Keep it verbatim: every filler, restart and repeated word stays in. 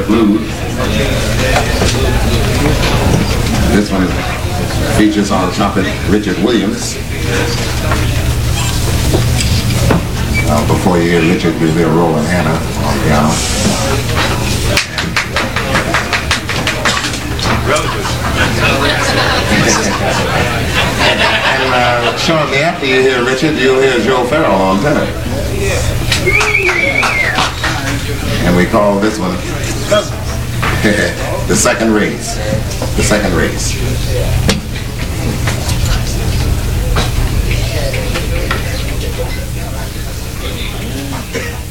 Jet Blues. This one features on trumpet Richard Williams. Uh, before you hear Richard, you'll hear Roland Hanna on piano. And uh, shortly after you hear Richard, you'll hear Joe Farrell on tenor. And we call this one the second race. The second race.